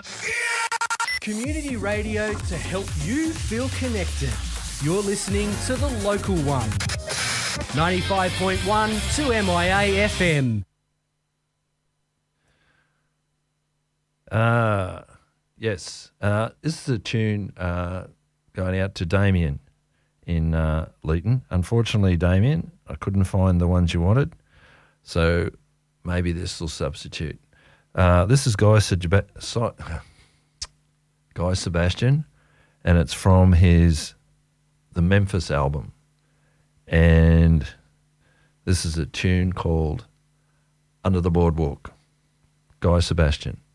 Community radio to help you feel connected. You're listening to The Local One. 95.1 to MIA FM. Yes. This is a tune going out to Damien in Leeton. Unfortunately, Damien, I couldn't find the ones you wanted, so maybe this will substitute. This is Guy Sebastian, and it's from the Memphis album. And this is a tune called Under the Boardwalk. Guy Sebastian.